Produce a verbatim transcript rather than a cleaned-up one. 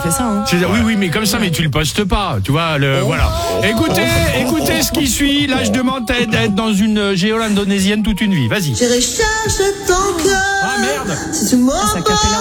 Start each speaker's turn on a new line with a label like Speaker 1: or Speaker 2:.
Speaker 1: fait ça. Hein.
Speaker 2: C'est- Oui, oui, mais comme ça, mais tu le postes pas, tu vois, le, voilà. Écoutez, écoutez ce qui suit. Là, je demande d'être dans une géole indonésienne toute une vie. Vas-y.
Speaker 3: Je recherche ton cœur.
Speaker 2: Ah, merde.
Speaker 3: Si tu m'en
Speaker 1: Ça capella.